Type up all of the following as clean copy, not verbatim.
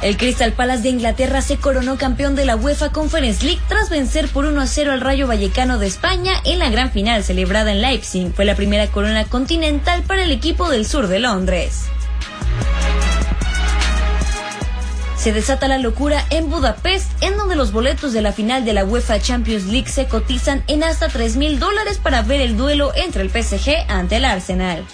El Crystal Palace de Inglaterra se coronó campeón de la UEFA Conference League tras vencer por 1-0 al Rayo Vallecano de España en la gran final celebrada en Leipzig. Fue la primera corona continental para el equipo del sur de Londres. Se desata la locura en Budapest, en donde los boletos de la final de la UEFA Champions League se cotizan en hasta $3,000 para ver el duelo entre el PSG ante el Arsenal.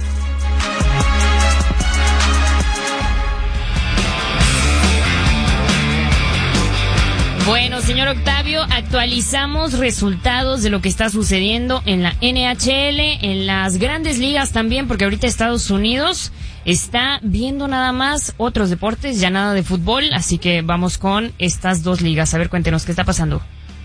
Bueno, señor Octavio, actualizamos resultados de lo que está sucediendo en la NHL, en las grandes ligas también, porque ahorita Estados Unidos está viendo nada más otros deportes, ya nada de fútbol, así que vamos con estas dos ligas. A ver, cuéntenos, ¿qué está pasando?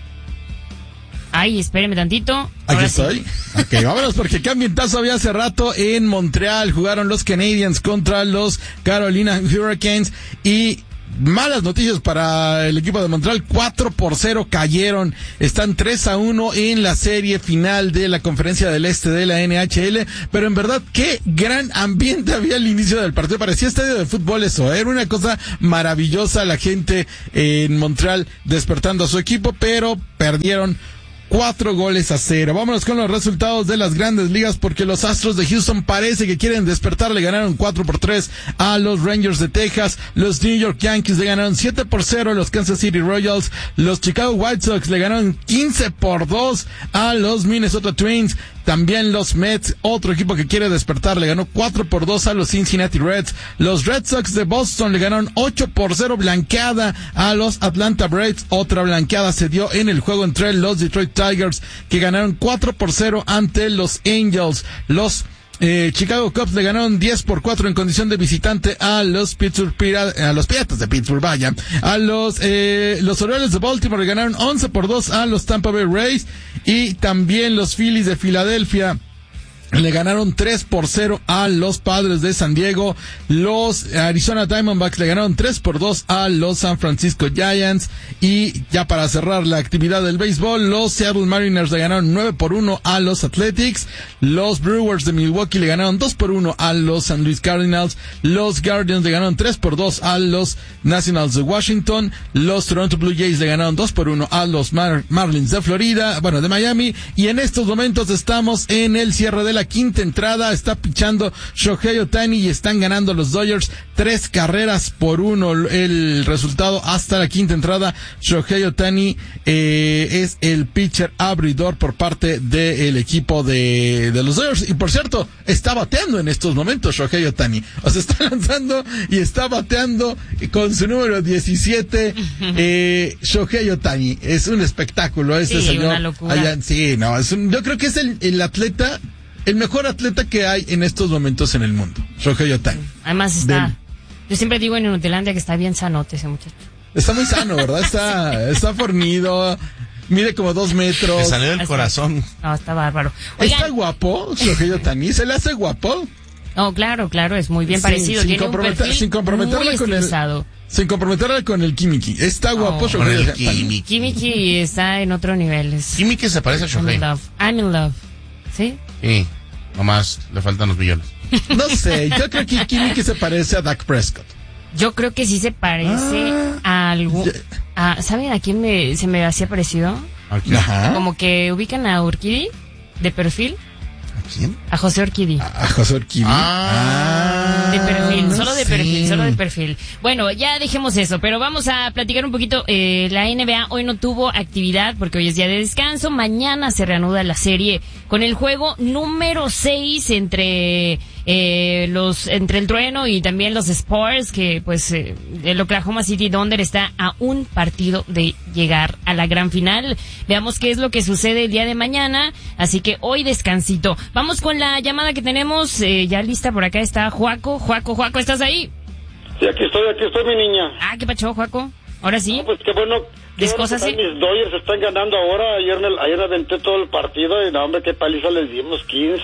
Ay, espéreme tantito. Aquí estoy. Ok, vámonos, porque qué ambientazo había hace rato en Montreal. Jugaron los Canadiens contra los Carolina Hurricanes y malas noticias para el equipo de Montreal. 4-0 cayeron. Están 3-1 en la serie final de la Conferencia del Este de la NHL. Pero en verdad, qué gran ambiente había al inicio del partido. Parecía estadio de fútbol eso. Era una cosa maravillosa. La gente en Montreal despertando a su equipo, pero perdieron 4-0. Vámonos con los resultados de las grandes ligas, porque los Astros de Houston parece que quieren despertar. Le ganaron 4-3 a los Rangers de Texas. Los New York Yankees le ganaron 7-0 a los Kansas City Royals. Los Chicago White Sox le ganaron 15-2 a los Minnesota Twins. También los Mets, otro equipo que quiere despertar, le ganó 4-2 a los Cincinnati Reds. Los Red Sox de Boston le ganaron 8-0 blanqueada a los Atlanta Braves. Otra blanqueada se dio en el juego entre los Detroit Tigers, que ganaron 4-0 ante los Angels. Los Chicago Cubs le ganaron 10-4 en condición de visitante a los Piratas de Pittsburgh, vaya. A los Orioles de Baltimore le ganaron 11-2 a los Tampa Bay Rays, y también los Phillies de Filadelfia le ganaron 3-0 a los Padres de San Diego. Los Arizona Diamondbacks le ganaron 3-2 a los San Francisco Giants. Y ya para cerrar la actividad del béisbol, los Seattle Mariners le ganaron 9-1 a los Athletics. Los Brewers de Milwaukee le ganaron 2-1 a los St. Louis Cardinals. Los Guardians le ganaron 3-2 a los Nationals de Washington. Los Toronto Blue Jays le ganaron 2-1 a los Marlins de Florida, de Miami. Y en estos momentos estamos en el cierre de la quinta entrada. Está pichando Shohei Ohtani y están ganando los Dodgers 3-1 el resultado hasta la quinta entrada. Shohei Ohtani es el pitcher abridor por parte del equipo de los Dodgers, y por cierto está bateando en estos momentos Shohei Ohtani. O sea, está lanzando y está bateando con su número 17. Shohei Ohtani es un espectáculo ese señor. Una locura. Yo creo que es el atleta, el mejor atleta que hay en estos momentos en el mundo, Shohei Ohtani. Además yo siempre digo en Nutelandia que está bien sanote ese muchacho. Está muy sano, ¿verdad? Está fornido, mide como 2 metros. Le salió del corazón. No, está bárbaro. Oigan, ¿está guapo Shohei Ohtani? ¿Se le hace guapo? No, claro, es muy bien parecido. Tiene un perfil sin comprometerla muy con estilizado. Sin comprometerla con el Kimiki. Está guapo Shohei Ohtani. Kimiki está en otro nivel. Kimiki se parece a Shohei. I'm in love. ¿Sí? Sí, nomás le faltan los millones. No sé, yo creo que Kimiki se parece a Dak Prescott. Yo creo que sí se parece a algo. ¿Saben a quién se me hacía parecido? Ajá. Como que ubican a Urquidi de perfil. ¿A quién? A José Urquidi. A José Urquidi. De perfil, no solo de sé. perfil, solo de perfil. Bueno, ya dejemos eso, pero vamos a platicar un poquito. La NBA hoy no tuvo actividad porque hoy es día de descanso. Mañana se reanuda la serie con el juego número 6 entre el Trueno y también los Spurs, que pues el Oklahoma City Thunder está a un partido de llegar a la gran final. Veamos qué es lo que sucede el día de mañana, así que hoy descansito. Vamos con la llamada que tenemos, ya lista por acá está Juaco, ¿estás ahí? Sí, aquí estoy mi niña. ¿Qué pacho, Juaco? ¿Ahora sí? No, pues qué bueno. Mis cosas sí. Mis Dodgers están ganando ahora. Ayer aventé todo el partido y no, hombre, qué paliza les dimos, 15-6.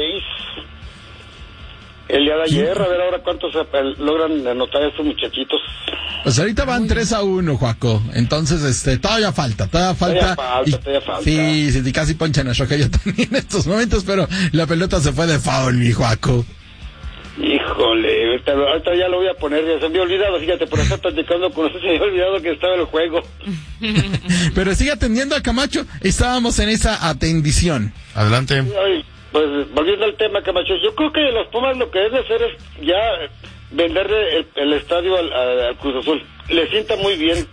El día de ayer, a ver ahora cuántos logran anotar estos muchachitos. Pues ahorita van 3-1, Juaco. Entonces, todavía falta. Todavía falta. Sí, casi ponchan a Shohei Ohtani en estos momentos, pero la pelota se fue de foul, mi Juaco. Híjole. Híjole, ahorita ya lo voy a poner, ya se me había olvidado, fíjate, por estar platicando con usted se me había olvidado que estaba el juego. Pero sigue atendiendo a Camacho, estábamos en esa atendición. Adelante. Ay, pues volviendo al tema, Camacho, yo creo que los Pumas lo que deben hacer es ya venderle el estadio al Cruz Azul. Le sienta muy bien.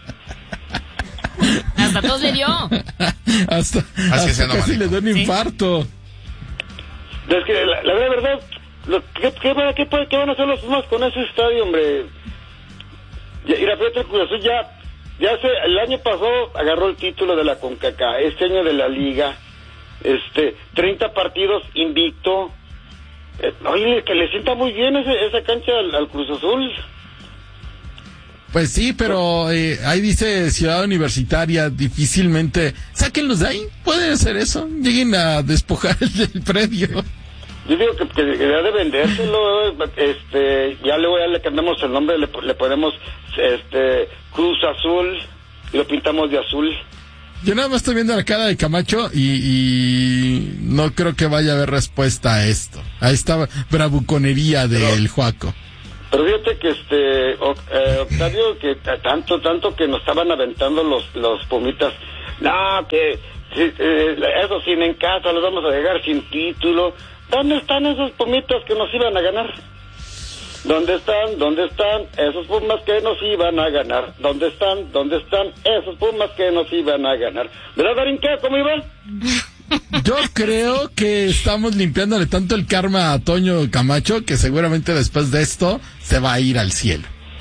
Hasta todos le dio. hasta casi le da un infarto. Es que la verdad, ¿qué van a hacer los Pumas con ese estadio, hombre? Y la fíjate, el Cruz Azul el año pasado agarró el título de la CONCACAF, este año de la Liga, 30 partidos invicto. Oye, que le sienta muy bien esa cancha al Cruz Azul. Pues sí, pero ahí dice Ciudad Universitaria, difícilmente. Sáquenlos de ahí, pueden hacer eso. Lleguen a despojar el predio. Yo digo que debería de vendérselo. Ya luego le cambiamos el nombre, le ponemos Cruz Azul y lo pintamos de azul. Yo nada más estoy viendo la cara de Camacho y no creo que vaya a haber respuesta a esto. A esta bravuconería del Juaco. Pero fíjate que Octavio, que tanto que nos estaban aventando los Pumitas. No, que eso sin en casa, los vamos a dejar sin título. ¿Dónde están esos Pumitas que nos iban a ganar? ¿Dónde están esos Pumas que nos iban a ganar? ¿Dónde están esos Pumas que nos iban a ganar? ¿Verdad, Darín? ¿Qué? ¿Cómo iba? Yo creo que estamos limpiándole tanto el karma a Toño Camacho que seguramente después de esto se va a ir al cielo.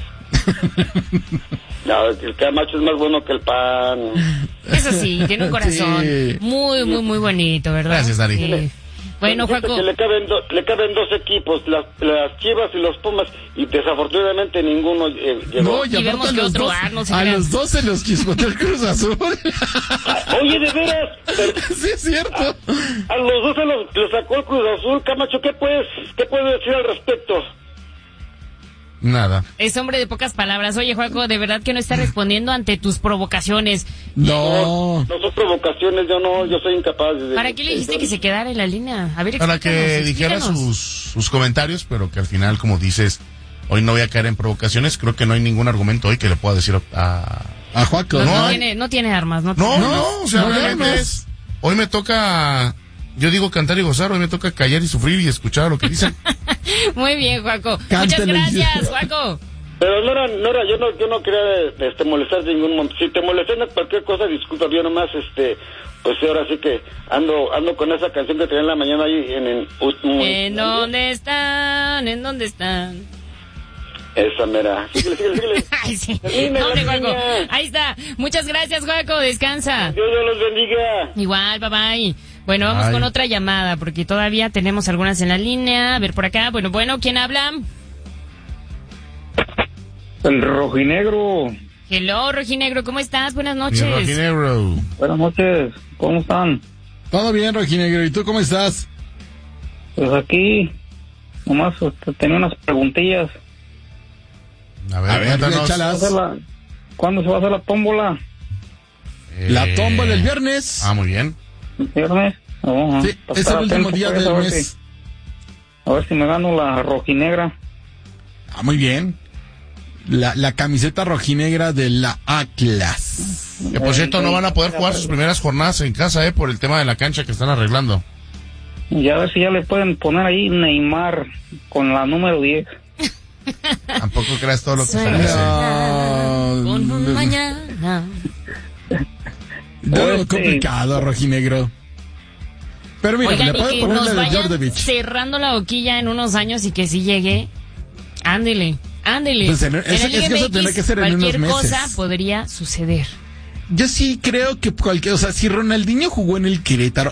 No, el Camacho es más bueno que el pan. Eso sí, tiene un corazón muy, muy, muy bonito, ¿verdad? Gracias, Dari. Sí. Bueno, Juaco. Que le caben dos equipos, las Chivas y los Pumas, y desafortunadamente ninguno llegó. No, y vemos que otro a los dos se los chispoteó el Cruz Azul. Oye, de veras. Sí, es cierto. A los dos se los sacó el Cruz Azul. Camacho, ¿qué puedes decir al respecto? Nada. Es hombre de pocas palabras. Oye, Juaco, de verdad que no está respondiendo ante tus provocaciones. No son provocaciones, yo soy incapaz de... ¿Para qué le dijiste que se quedara en la línea? A ver, para que dijera sus comentarios, pero que al final, como dices, hoy no voy a caer en provocaciones. Creo que no hay ningún argumento hoy que le pueda decir a Juaco. No tiene armas. O sea, realmente hoy me toca... Yo digo cantar y gozar, hoy me toca callar y sufrir y escuchar lo que dicen. Muy bien, Juaco. Cántale. Muchas gracias, Juaco. Pero Nora, yo no quería molestar de ningún momento. Si te molesté en cualquier cosa, disculpa, yo nomás, pues ahora sí que ando con esa canción que tenía en la mañana ahí ¿En dónde están? ¿En dónde están? Esa mera. Síguele. Ay, sí. Hombre, Juaco. Ahí está. Muchas gracias, Juaco. Descansa. Dios los bendiga. Igual, bye. Bueno, vamos con otra llamada, porque todavía tenemos algunas en la línea. A ver por acá. Bueno, ¿quién habla? El rojinegro. Hello, rojinegro, ¿cómo estás? Buenas noches. Mi rojinegro. Buenas noches, ¿cómo están? Todo bien, rojinegro, ¿y tú cómo estás? Pues aquí, nomás tenía unas preguntillas. A ver, échalas. ¿Cuándo se va a hacer la tómbola? La tómbola el viernes. Muy bien. ¿El viernes? Sí, es el último día del mes. A ver si me gano la rojinegra. Muy bien. La camiseta rojinegra de la Atlas. Que por cierto no van a poder jugar sus primeras jornadas en casa, por el tema de la cancha que están arreglando. Y a ver si ya le pueden poner ahí Neymar con la número 10. Tampoco creas todo lo que se dice. Con un mañana. Complicado, rojinegro. Pero mira, oigan, le pueden poner la de Djordjevic. Cerrando la boquilla en unos años y que sí llegue. Ándele. Pues en el Liga eso tendrá que ser en unos meses. Cualquier cosa podría suceder. Yo sí creo que si Ronaldinho jugó en el Querétaro,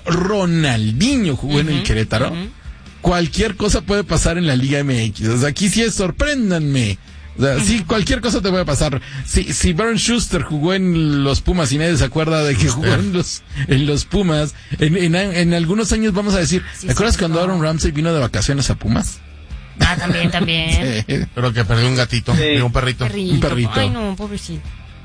cualquier cosa puede pasar en la Liga MX. O sea, aquí sí es sorpréndanme. O sea, sí, cualquier cosa te puede pasar. Si Bernd Schuster jugó en los Pumas y nadie se acuerda de que jugó en los Pumas, en algunos años vamos a decir, ¿te acuerdas cuando Aaron Ramsey vino de vacaciones a Pumas? Ah, también. Sí. Pero que perdió un gatito, un perrito. Un perrito. Ay, no, pobrecito.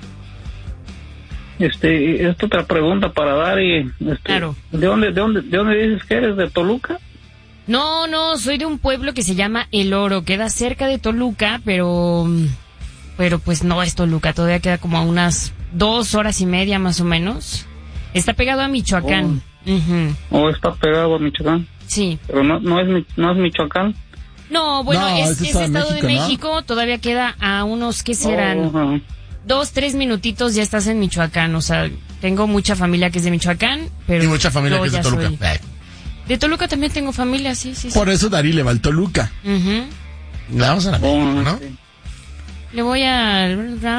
Esta otra pregunta para Dari. Claro. ¿De dónde dices que eres? ¿De Toluca? No, soy de un pueblo que se llama El Oro, queda cerca de Toluca, pero pues no es Toluca, todavía queda como a unas 2 horas y media más o menos. Está pegado a Michoacán. Está pegado a Michoacán. Sí. Pero no es Michoacán. No, bueno, es Estado de México, ¿no? Todavía queda a unos, ¿qué serán? 2-3 minutitos ya estás en Michoacán, o sea, tengo mucha familia que es de Michoacán, pero... Y mucha familia que es de Toluca. De Toluca también tengo familia, sí. Por eso Dari le va al Toluca. Le vamos a la México, ¿no? Le voy a...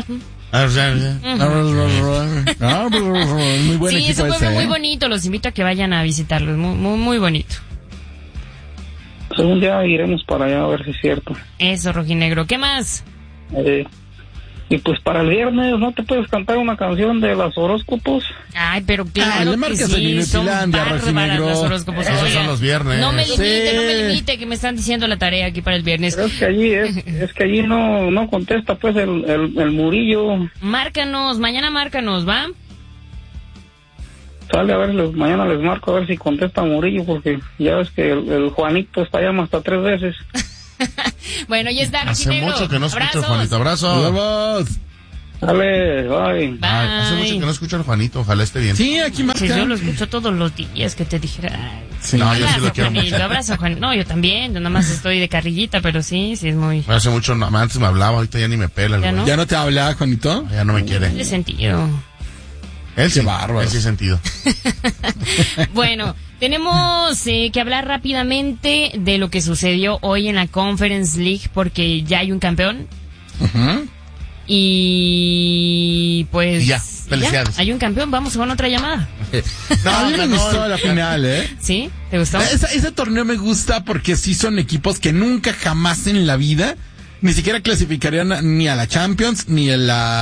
Muy buen sí, equipo es un pueblo ese, muy bonito, los invito a que vayan a visitarlo, es muy bonito. Pues un día iremos para allá a ver si es cierto. Eso, rojinegro, ¿qué más? Y pues para el viernes, ¿no te puedes cantar una canción de los horóscopos? Ay, pero claro le que marcas en sí, son Inutilandia, bárbaras rojinegro. los horóscopos. Esos Oiga, son los viernes. No me Sí. limite, que me están diciendo la tarea aquí para el viernes. Pero es que allí no contesta pues el Murillo. Mañana márcanos, ¿va? Sale a ver, mañana les marco a ver si contesta Murillo, porque ya ves que el Juanito está llama hasta 3 veces. Bueno, ya está, Hace rojinegro. mucho que no escucho Abrazos. al Juanito. Abrazo. Vamos. Dale, bye. Bye. Hace mucho que no escucho al Juanito. Ojalá esté bien. Sí, aquí marca. Si yo lo escucho todos los días, que te dijera. Ay, Sí. No, yo sí abrazo, lo quiero Juanito, mucho. abrazo, Juan. No, yo también, yo nada más estoy de carrillita, pero sí es muy... Hace mucho, antes me hablaba, ahorita ya ni me pela el ¿Ya güey. no? ¿Ya no te habla, Juanito? Ya no me quiere. Tiene sentido. Él sí, Qué bárbaro. él sí sentido. Bueno, tenemos que hablar rápidamente de lo que sucedió hoy en la Conference League, porque ya hay un campeón. Y pues... Y ya, felicidades. Hay un campeón, vamos con otra llamada. A mí me gustó la final, ¿eh? ¿Sí? ¿Te gustó? Ese torneo me gusta porque sí son equipos que nunca jamás en la vida ni siquiera clasificarían ni a la Champions ni a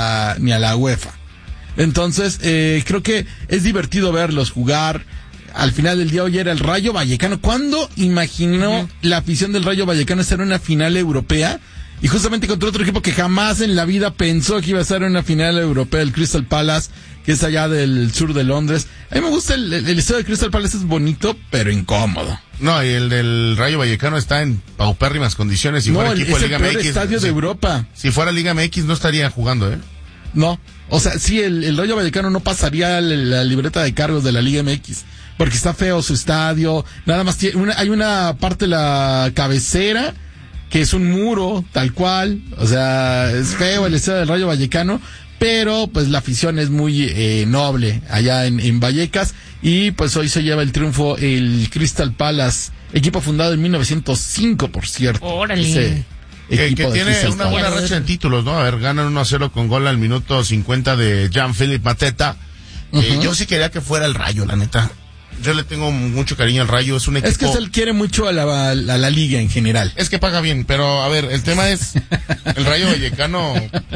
la UEFA. Entonces, creo que es divertido verlos jugar. Al final del día hoy era el Rayo Vallecano. ¿Cuándo imaginó la afición del Rayo Vallecano estar en una final europea? Y justamente contra otro equipo que jamás en la vida pensó que iba a estar en una final europea, el Crystal Palace, que es allá del sur de Londres. A mí me gusta el estadio de Crystal Palace, es bonito, pero incómodo. No, y el del Rayo Vallecano está en paupérrimas condiciones. Si fuera equipo es de Liga el peor MX. estadio de Europa. Si fuera Liga MX no estaría jugando, ¿eh? No, o sea, sí, el Rayo Vallecano no pasaría la libreta de cargos de la Liga MX, porque está feo su estadio, nada más hay una parte de la cabecera que es un muro, tal cual, o sea, es feo el estadio del Rayo Vallecano, pero pues la afición es muy noble allá en Vallecas, y pues hoy se lleva el triunfo el Crystal Palace, equipo fundado en 1905, por cierto. Órale. Que Equipo de tiene Crystal una Palace. buena racha en títulos, ¿no? A ver, ganan 1-0 con gol al minuto 50 de Jean-Philippe Mateta. Yo sí quería que fuera el Rayo, la neta. Yo le tengo mucho cariño al Rayo, es un equipo... Es que él quiere mucho a la liga en general. Es que paga bien, pero a ver, el tema es... El Rayo Vallecano...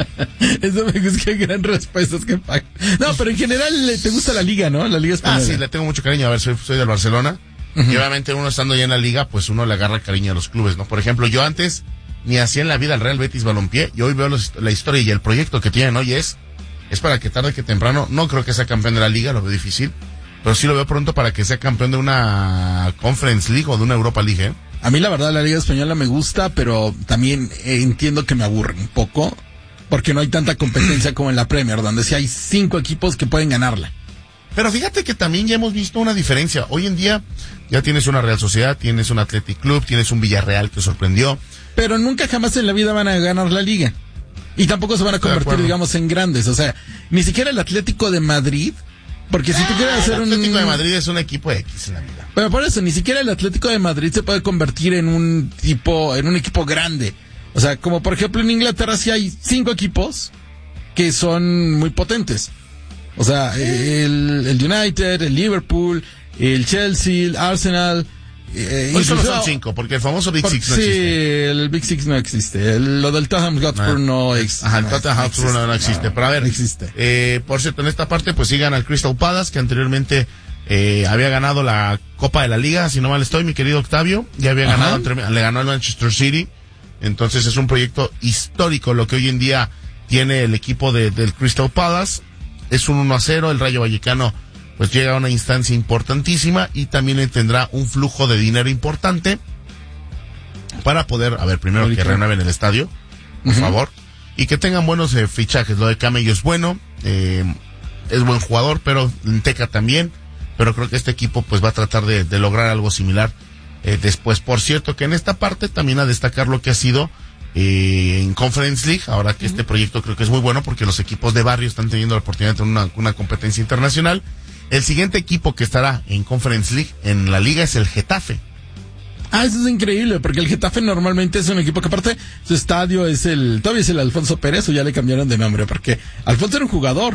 Eso me gusta, qué gran respuesta, es que paga. No, pero en general te gusta la liga, ¿no? La liga española. sí, le tengo mucho cariño. A ver, soy del Barcelona. Y obviamente uno estando ya en la liga, pues uno le agarra cariño a los clubes, ¿no? Por ejemplo, yo antes ni hacía en la vida el Real Betis Balompié, y hoy veo la historia y el proyecto que tienen hoy es para que tarde que temprano, no creo que sea campeón de la liga, lo veo difícil, pero sí lo veo pronto para que sea campeón de una Conference League o de una Europa League, ¿eh? A mí la verdad la liga española me gusta, pero también entiendo que me aburre un poco, porque no hay tanta competencia como en la Premier, donde sí hay 5 equipos que pueden ganarla. Pero fíjate que también ya hemos visto una diferencia. Hoy en día ya tienes una Real Sociedad, tienes un Athletic Club, tienes un Villarreal que sorprendió. Pero nunca jamás en la vida van a ganar la liga. Y tampoco se van a convertir, digamos, en grandes. O sea, ni siquiera el Atlético de Madrid, porque si tú quieres hacer el Atlético de Madrid es un equipo X en la vida. Pero por eso, ni siquiera el Atlético de Madrid se puede convertir en un equipo grande. O sea, como por ejemplo en Inglaterra sí hay 5 equipos que son muy potentes. O sea, el United, el Liverpool, el Chelsea, el Arsenal. Hoy solo son 5, porque el famoso Big Six no existe. Sí, el Big Six no existe. Lo del Tottenham Hotspur no existe. Ajá, el Tottenham Hotspur no existe. Pero a ver, no existe. Por cierto, en esta parte pues sigan al Crystal Palace, que anteriormente había ganado la Copa de la Liga, si no mal estoy, mi querido Octavio. Ya había ganado, le ganó al Manchester City. Entonces es un proyecto histórico lo que hoy en día tiene el equipo del Crystal Palace. Es un 1-0, el Rayo Vallecano pues llega a una instancia importantísima y también tendrá un flujo de dinero importante para poder, primero que renueven el estadio, por favor, y que tengan buenos fichajes. Lo de Camello es bueno, es buen jugador, pero Teca también, pero creo que este equipo pues va a tratar de lograr algo similar después. Por cierto, que en esta parte también a destacar lo que ha sido en Conference League, ahora que este proyecto creo que es muy bueno porque los equipos de barrio están teniendo la oportunidad de tener una competencia internacional. El siguiente equipo que estará en Conference League en la liga es el Getafe. Eso es increíble, porque el Getafe normalmente es un equipo que aparte su estadio todavía es el Alfonso Pérez, o ya le cambiaron de nombre, porque Alfonso era un jugador.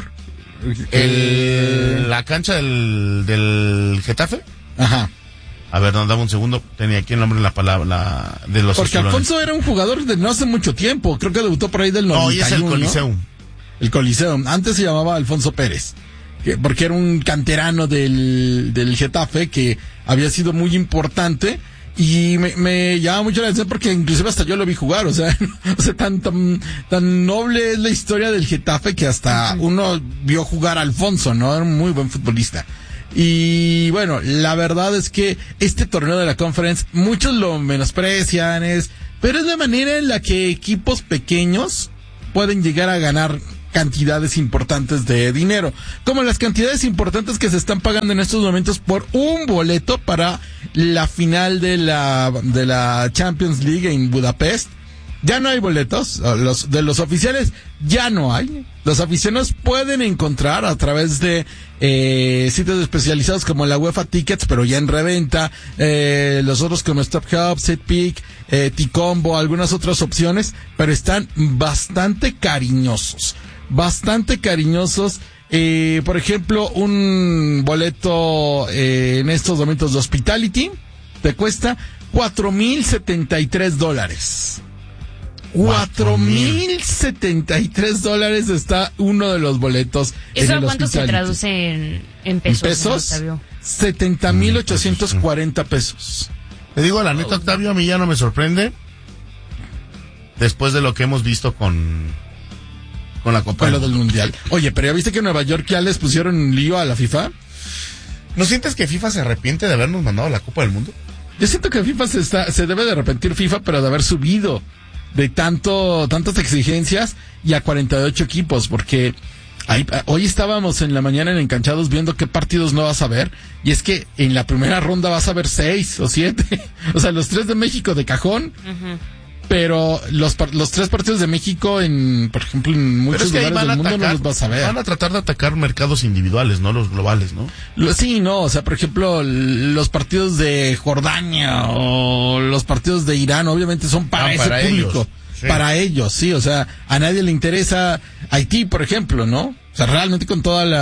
La cancha del Getafe. Ajá. A ver, dame un segundo. Tenía aquí el nombre de la palabra de los Porque azulones. Alfonso era un jugador de no hace mucho tiempo. Creo que debutó por ahí del 91. No, y es el Coliseum. ¿No? El Coliseum. Antes se llamaba Alfonso Pérez. Porque era un canterano del Getafe que había sido muy importante. Y me llama mucho la atención porque inclusive hasta yo lo vi jugar. O sea, tan noble es la historia del Getafe que hasta uno vio jugar a Alfonso, ¿no? Era un muy buen futbolista. Y bueno, la verdad es que este torneo de la Conference, muchos lo menosprecian, pero es la manera en la que equipos pequeños pueden llegar a ganar cantidades importantes de dinero, como las cantidades importantes que se están pagando en estos momentos por un boleto para la final de la Champions League en Budapest. Ya no hay boletos, de los oficiales ya no hay. Los aficionados pueden encontrar a través de sitios especializados como la UEFA Tickets, pero ya en reventa, los otros como Stop Hub, SeatPick, T-Combo, algunas otras opciones, pero están bastante cariñosos. Por ejemplo, un boleto en estos momentos de Hospitality te cuesta $4,073. $4,073 está uno de los boletos. ¿Eso a cuánto se traduce en pesos? ¿En pesos? 70,840 pesos. Te digo la neta, Octavio, a mí ya no me sorprende. Después de lo que hemos visto con la Copa del Mundial. Oye, pero ¿ya viste que en Nueva York ya les pusieron lío a la FIFA? ¿No sientes que FIFA se arrepiente de habernos mandado a la Copa del Mundo? Yo siento que FIFA se debe de arrepentir FIFA, pero de haber subido de tantas exigencias y a 48 equipos, porque hoy estábamos en la mañana en Encanchados viendo qué partidos no vas a ver, y es que en la primera ronda vas a ver 6 o 7, o sea, los 3 de México de cajón, pero los 3 partidos de México por ejemplo, en muchos lugares del mundo no los vas a ver. Van a tratar de atacar mercados individuales, no los globales, ¿no? Sí, no, o sea, por ejemplo, los partidos de Jordania o los partidos de Irán, obviamente son para ese público. Ellos. Sí. Para ellos, sí, o sea, a nadie le interesa Haití, por ejemplo, ¿no? O sea, realmente con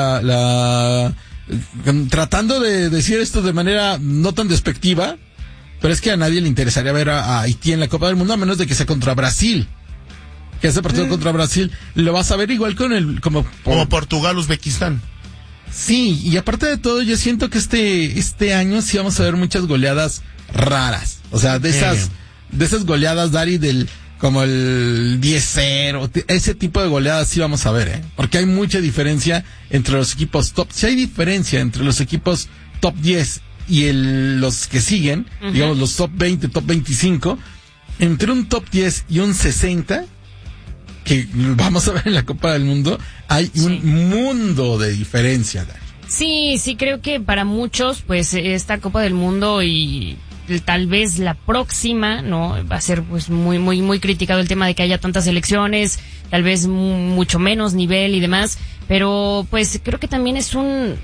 toda tratando de decir esto de manera no tan despectiva, pero es que a nadie le interesaría ver a Haití en la Copa del Mundo, a menos de que sea contra Brasil. Que ese partido contra Brasil lo vas a ver igual como Portugal, Uzbekistán. Sí, y aparte de todo, yo siento que este año sí vamos a ver muchas goleadas raras. O sea, de esas goleadas, Dari, como el 10-0, ese tipo de goleadas sí vamos a ver, porque hay mucha diferencia entre los equipos top. Si hay diferencia entre los equipos top 10 y los que siguen, digamos los top 20, top 25, entre un top 10 y un 60, que vamos a ver en la Copa del Mundo, hay un mundo de diferencia, Dari. Sí, creo que para muchos, pues, esta Copa del Mundo y tal vez la próxima, ¿no? Va a ser, pues, muy, muy, muy criticado el tema de que haya tantas elecciones, tal vez mucho menos nivel y demás, pero, pues, creo que también es un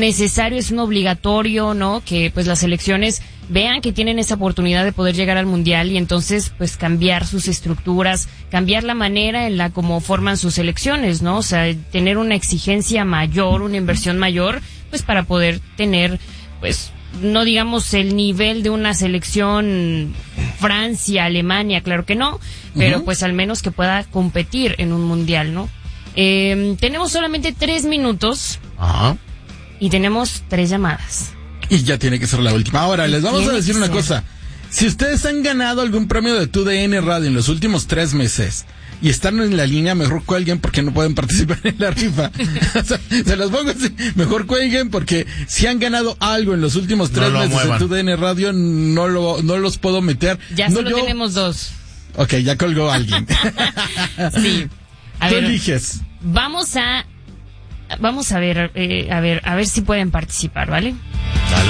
obligatorio, ¿no? Que, pues, las selecciones vean que tienen esa oportunidad de poder llegar al Mundial y entonces, pues, cambiar sus estructuras, cambiar la manera en la como forman sus selecciones, ¿no? O sea, tener una exigencia mayor, una inversión mayor, pues, para poder tener, pues, no digamos el nivel de una selección Francia, Alemania, claro que no, pero pues al menos que pueda competir en un Mundial, ¿no? Tenemos solamente 3 minutos. Ajá. Y tenemos 3 llamadas. Y ya tiene que ser la última. Ahora, les vamos a decir una cosa. Si ustedes han ganado algún premio de TUDN Radio en los últimos 3 meses y están en la línea, mejor cuelguen porque no pueden participar en la rifa. O sea, se los pongo así, mejor cuelguen porque si han ganado algo en los últimos 3 meses en TUDN Radio, no los puedo meter. Ya no, solo tenemos 2. Ok, ya colgó alguien. Sí. Tú eliges. Vamos a ver, a ver si pueden participar, ¿vale? Dale.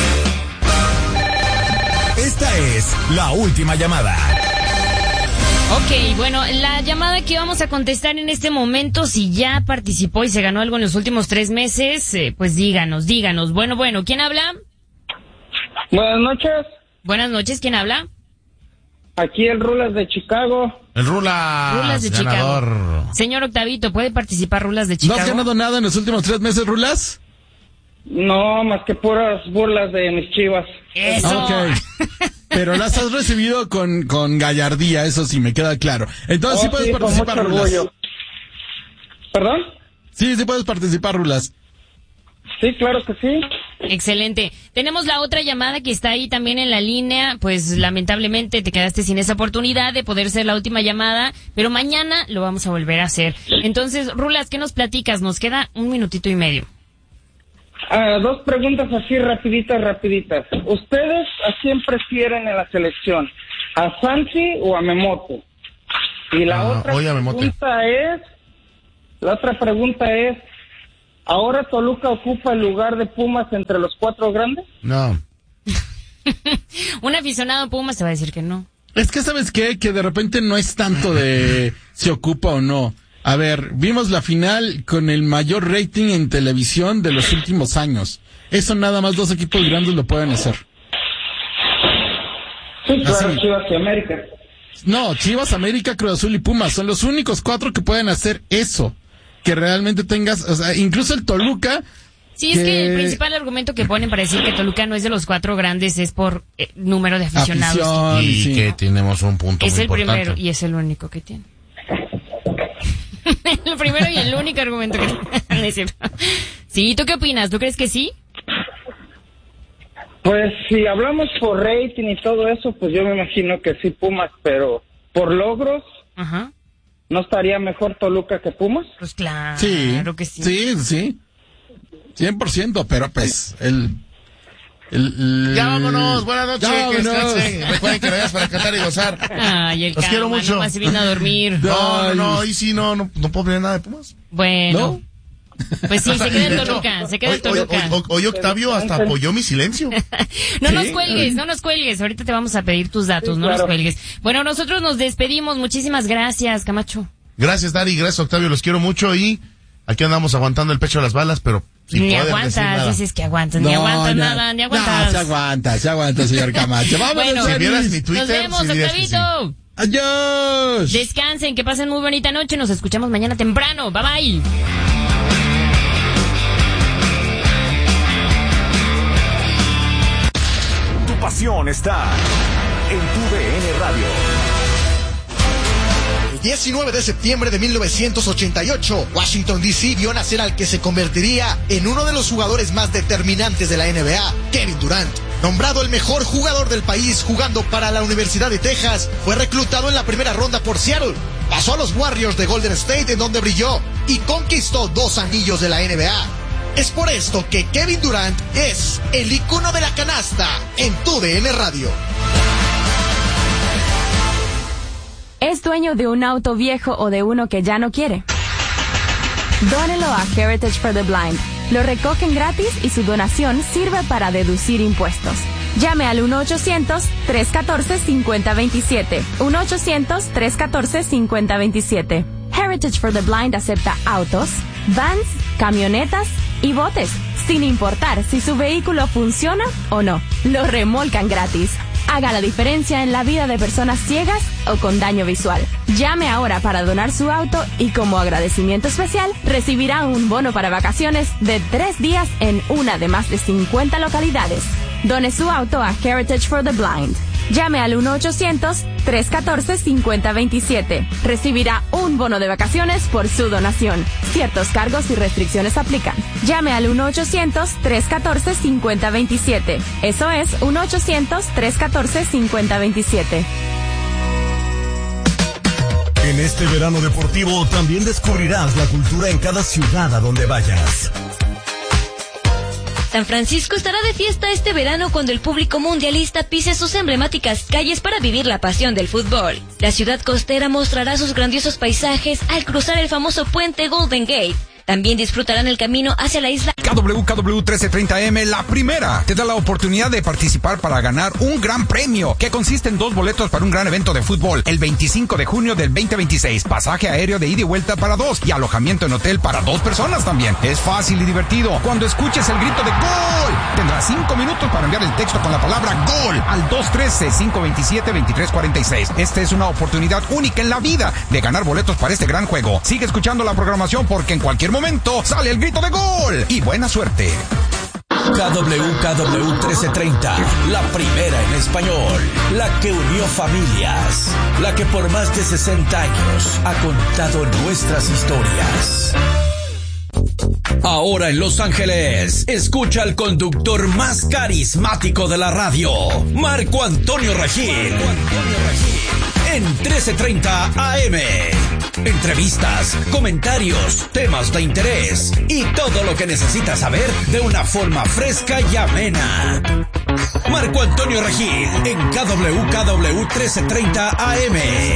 Esta es la última llamada. Ok, bueno, la llamada que vamos a contestar en este momento, si ya participó y se ganó algo en los últimos 3 meses, pues díganos. Bueno, ¿quién habla? Buenas noches. Buenas noches, ¿quién habla? Aquí el Rulas de Chicago. El Rulas de ganador. Chicago. Señor Octavito, ¿puede participar Rulas de Chicago? ¿No has ganado nada en los últimos 3 meses, Rulas? No, más que puras burlas de mis Chivas. ¡Eso! Ok. Pero las has recibido con gallardía, eso sí me queda claro. Entonces sí puedes participar, con mucho Rulas. orgullo. ¿Perdón? Sí puedes participar, Rulas. Sí, claro que sí. Excelente. Tenemos la otra llamada que está ahí también en la línea. Pues lamentablemente te quedaste sin esa oportunidad de poder ser la última llamada, pero mañana lo vamos a volver a hacer. Entonces, Rulas, ¿qué nos platicas? Nos queda 1 minutito y medio. 2 preguntas así rapiditas. ¿Ustedes a quién prefieren en la selección? ¿A Santi o a Memote? Y la otra pregunta es, ¿ahora Toluca ocupa el lugar de Pumas entre los 4 grandes? No. Un aficionado a Pumas te va a decir que no. Es que, ¿sabes qué? Que de repente no es tanto de si ocupa o no. A ver, vimos la final con el mayor rating en televisión de los últimos años. Eso nada más 2 equipos grandes lo pueden hacer. Sí, claro, Así. Chivas y América. No, Chivas, América, Cruz Azul y Pumas son los únicos 4 que pueden hacer eso. Que realmente tengas, o sea, incluso el Toluca. Sí, es que el principal argumento que ponen para decir que Toluca no es de los 4 grandes es por número de aficionados. Afición, Y sí. que tenemos un punto Es muy el importante. primero y es el único que tiene. El primero y el único argumento que tiene. Es cierto. Sí, ¿tú qué opinas? ¿Tú crees que sí? Pues si hablamos por rating y todo eso, pues yo me imagino que sí Pumas, pero por logros, Ajá. ¿no estaría mejor Toluca que Pumas? Pues claro, Sí, que sí. sí. 100%, pero pues Ya vámonos, buenas noches, Ya que vámonos. descansen. Recuerden que vayas para cantar y gozar. Ay, el Los quiero karma, mucho. nomás se viene a dormir. No, y sí, no puedo poner nada de Pumas. Bueno, ¿No? pues sí, se queda en De hecho, Toluca, se queda en hoy Toluca. Octavio hasta apoyó mi silencio. No Sí. nos cuelgues, ahorita te vamos a pedir tus datos, Sí, no nos claro. cuelgues. Bueno, nosotros nos despedimos, muchísimas gracias, Camacho. Gracias, Dari, gracias, Octavio, los quiero mucho y aquí andamos aguantando el pecho de las balas, pero sin Ni poder decir aguantas, nada. dices que aguantas, ni aguantas nada, ni aguantas. No, se aguanta, señor Camacho. Vámonos, Bueno, Si vieras Denis. mi Twitter, Nos vemos, sí dirías que sí. Octavito. Adiós. Descansen, que pasen muy bonita noche, nos escuchamos mañana temprano. Bye bye. Tu pasión está en TUDN Radio. El 19 de septiembre de 1988, Washington D.C. vio nacer al que se convertiría en uno de los jugadores más determinantes de la NBA, Kevin Durant. Nombrado el mejor jugador del país jugando para la Universidad de Texas, fue reclutado en la primera ronda por Seattle. Pasó a los Warriors de Golden State, en donde brilló y conquistó 2 anillos de la NBA. Es por esto que Kevin Durant es el icono de la canasta en TUDN Radio. ¿Es dueño de un auto viejo o de uno que ya no quiere? Dónelo a Heritage for the Blind. Lo recogen gratis y su donación sirve para deducir impuestos. Llame al 1-800-314-5027. 1-800-314-5027. Heritage for the Blind acepta autos, vans, camionetas y botes, sin importar si su vehículo funciona o no. Lo remolcan gratis. Haga la diferencia en la vida de personas ciegas o con daño visual. Llame ahora para donar su auto y como agradecimiento especial recibirá un bono para vacaciones de 3 días en una de más de 50 localidades. Done su auto a Heritage for the Blind. Llame al 1-800-314-5027. Recibirá un bono de vacaciones por su donación. Ciertos cargos y restricciones aplican. Llame al 1-800-314-5027. Eso es 1-800-314-5027. En este verano deportivo también descubrirás la cultura en cada ciudad a donde vayas. San Francisco estará de fiesta este verano cuando el público mundialista pise sus emblemáticas calles para vivir la pasión del fútbol. La ciudad costera mostrará sus grandiosos paisajes al cruzar el famoso puente Golden Gate. También disfrutarán el camino hacia la isla. KW 1330M, la primera, te da la oportunidad de participar para ganar un gran premio, que consiste en 2 boletos para un gran evento de fútbol, el 25 de junio del 2026, pasaje aéreo de ida y vuelta para 2 y alojamiento en hotel para 2 personas también. Es fácil y divertido. Cuando escuches el grito de ¡Gol!, tendrás 5 minutos para enviar el texto con la palabra ¡Gol! al 213-527-2346. Esta es una oportunidad única en la vida de ganar boletos para este gran juego. Sigue escuchando la programación porque en cualquier momento sale el grito de gol. Y buena suerte. KW 1330, la primera en español, la que unió familias, la que por más de 60 años ha contado nuestras historias. Ahora en Los Ángeles, escucha al conductor más carismático de la radio, Marco Antonio Regil. En 1330 AM. Entrevistas, comentarios, temas de interés y todo lo que necesitas saber de una forma fresca y amena. Marco Antonio Regil en KW 1330 AM.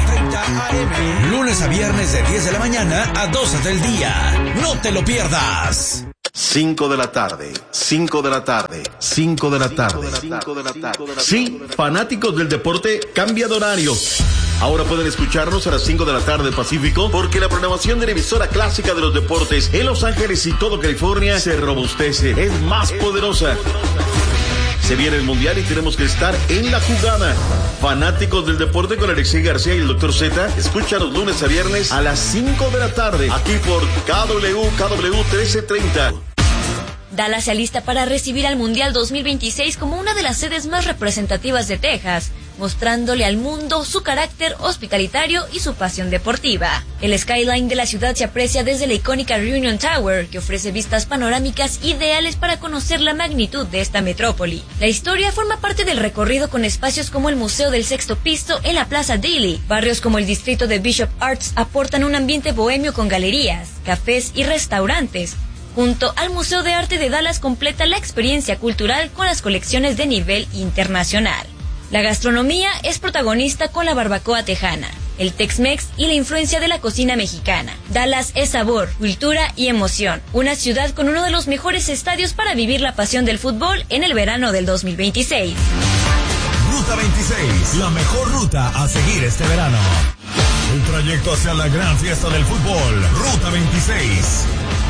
Lunes a viernes de 10 de la mañana a 12 del día. No te lo pierdas. 5 de la tarde, 5 de la tarde, 5 de la tarde. Sí, fanáticos del deporte, cambia de horario. Ahora pueden escucharnos a las 5 de la tarde Pacífico, porque la programación de la emisora clásica de los deportes en Los Ángeles y todo California se robustece, es más poderosa. Se viene el Mundial y tenemos que estar en la jugada. Fanáticos del deporte con Alexei García y el Dr. Z, escúchanos lunes a viernes a las 5 de la tarde, aquí por KW 1330. Dallas se alista para recibir al Mundial 2026 como una de las sedes más representativas de Texas, mostrándole al mundo su carácter hospitalitario y su pasión deportiva. El skyline de la ciudad se aprecia desde la icónica Reunion Tower, que ofrece vistas panorámicas ideales para conocer la magnitud de esta metrópoli. La historia forma parte del recorrido con espacios como el Museo del Sexto Piso en la Plaza Daly. Barrios como el distrito de Bishop Arts aportan un ambiente bohemio con galerías, cafés y restaurantes. Junto al Museo de Arte de Dallas completa la experiencia cultural con las colecciones de nivel internacional. La gastronomía es protagonista con la barbacoa tejana, el Tex-Mex y la influencia de la cocina mexicana. Dallas es sabor, cultura y emoción. Una ciudad con uno de los mejores estadios para vivir la pasión del fútbol en el verano del 2026. Ruta 26, la mejor ruta a seguir este verano. El trayecto hacia la gran fiesta del fútbol. Ruta 26.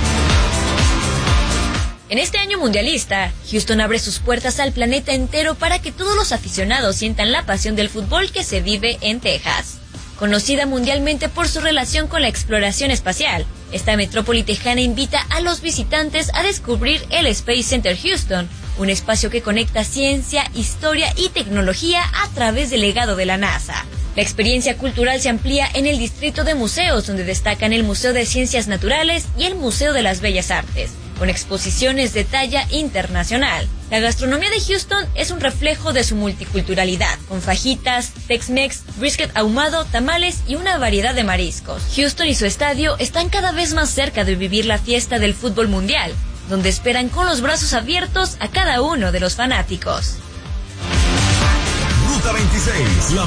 En este año mundialista, Houston abre sus puertas al planeta entero para que todos los aficionados sientan la pasión del fútbol que se vive en Texas. Conocida mundialmente por su relación con la exploración espacial, esta metrópoli tejana invita a los visitantes a descubrir el Space Center Houston, un espacio que conecta ciencia, historia y tecnología a través del legado de la NASA. La experiencia cultural se amplía en el distrito de museos, donde destacan el Museo de Ciencias Naturales y el Museo de las Bellas Artes, con exposiciones de talla internacional. La gastronomía de Houston es un reflejo de su multiculturalidad, con fajitas, Tex-Mex, brisket ahumado, tamales y una variedad de mariscos. Houston y su estadio están cada vez más cerca de vivir la fiesta del fútbol mundial, donde esperan con los brazos abiertos a cada uno de los fanáticos. Ruta 26.